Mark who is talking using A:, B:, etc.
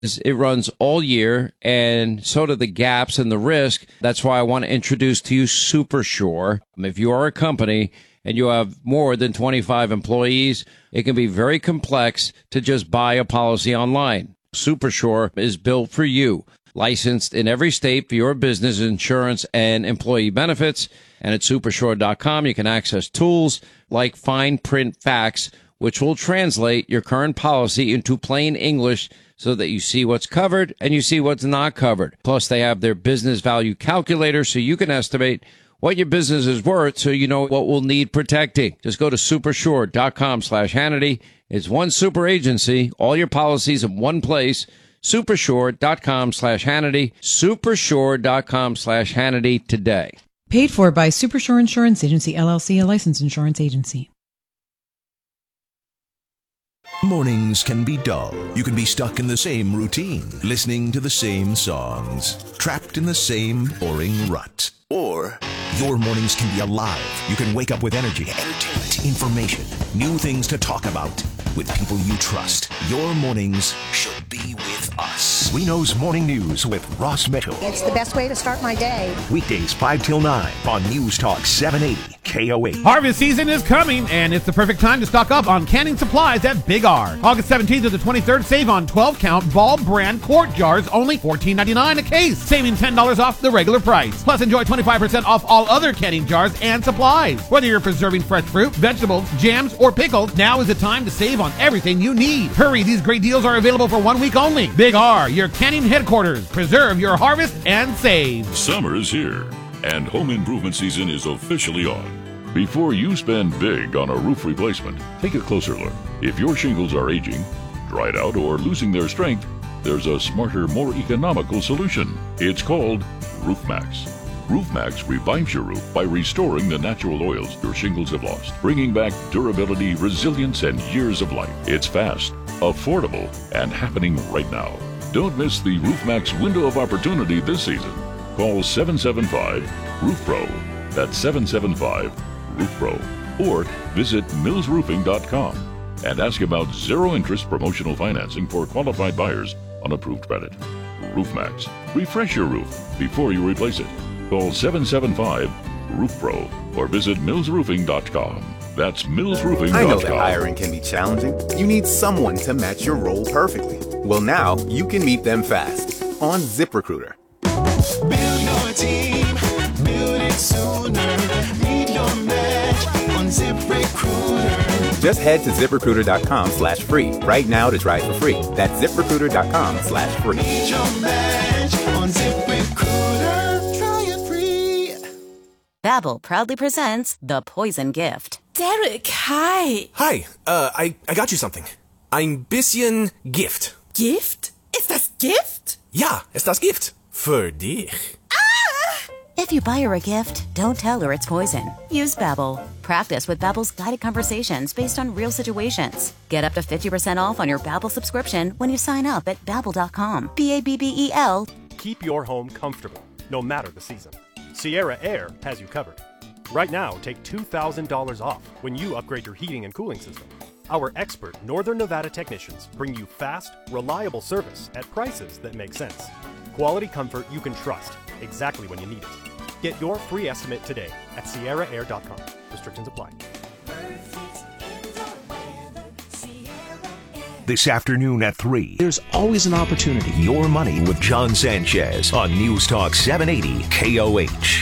A: It runs all year, and so do the gaps and the risk. That's why I want to introduce to you SuperSure. If you are a company and you have more than 25 employees, it can be very complex to just buy a policy online. SuperSure is built for you, licensed in every state for your business insurance and employee benefits. And at supersure.com, you can access tools like fine print facts, which will translate your current policy into plain English so that you see what's covered and you see what's not covered. Plus, they have their business value calculator so you can estimate what your business is worth so you know what will need protecting. Just go to supersure.com/Hannity. It's one super agency, all your policies in one place. Supersure.com/Hannity. Supersure.com/Hannity today.
B: Paid for by SuperSure Insurance Agency, LLC, a licensed insurance agency.
C: Mornings can be dull. You can be stuck in the same routine, listening to the same songs, trapped in the same boring rut. Or your mornings can be alive. You can wake up with energy, entertainment, information, new things to talk about with people you trust. Your mornings should be with us. We Know's Morning News with Ross Mitchell.
D: It's the best way to start my day.
C: Weekdays 5 till 9 on News Talk 780 KOH.
E: Harvest season is coming, and it's the perfect time to stock up on canning supplies at Big R. August 17th to the 23rd, save on 12-count Ball brand quart jars, only $14.99 a case, saving $10 off the regular price. Plus, enjoy 25% off all other canning jars and supplies. Whether you're preserving fresh fruit, vegetables, jams, or pickles, now is the time to save on everything you need. Hurry, these great deals are available for 1 week only. Big R, your canning headquarters. Preserve your harvest and save.
F: Summer's here, and home improvement season is officially on. Before you spend big on a roof replacement, take a closer look. If your shingles are aging, dried out, or losing their strength, there's a smarter, more economical solution. It's called RoofMax. RoofMax revives your roof by restoring the natural oils your shingles have lost, bringing back durability, resilience, and years of life. It's fast, affordable, and happening right now. Don't miss the RoofMax window of opportunity this season. Call 775-ROOF-PRO. That's 775-ROOF-PRO. Or visit millsroofing.com and ask about zero-interest promotional financing for qualified buyers on approved credit. RoofMax. Refresh your roof before you replace it. Call 775-ROOF-PRO or visit millsroofing.com. That's millsroofing.com.
G: I know that hiring can be challenging. You need someone to match your role perfectly. Well, now you can meet them fast on ZipRecruiter.
H: Build your team, build it sooner. Meet your match on ZipRecruiter.
G: Just head to ZipRecruiter.com/free right now to try it for free. That's ZipRecruiter.com/free.
H: Meet your match on ZipRecruiter. Try it free.
I: Babbel proudly presents The Poison Gift.
J: Derek, hi.
K: Hi, I got you something. Ein bisschen Gift.
J: Gift? Ist das Gift?
K: Ja, ist das Gift. Für dich.
I: If you buy her a gift, don't tell her it's poison. Use Babbel. Practice with Babbel's guided conversations based on real situations. Get up to 50% off on your Babbel subscription when you sign up at Babbel.com. Babbel.
L: Keep your home comfortable, no matter the season. Sierra Air has you covered. Right now, take $2,000 off when you upgrade your heating and cooling system. Our expert Northern Nevada technicians bring you fast, reliable service at prices that make sense. Quality comfort you can trust exactly when you need it. Get your free estimate today at sierraair.com. Restrictions apply.
C: This afternoon at 3.
M: There's always an opportunity.
C: Your Money with John Sanchez on News Talk 780 KOH.